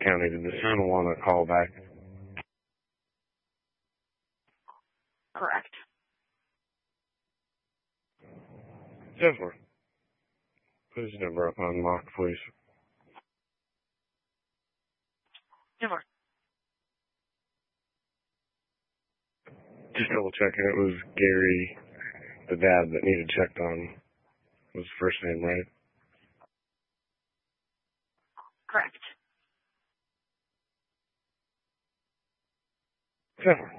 County. Did the son want to call back? Correct. Jennifer, put his number up on lock, please. Jennifer. Just double checking. It was Gary, the dad, that needed checked on. Was his first name, right? Correct. Jennifer.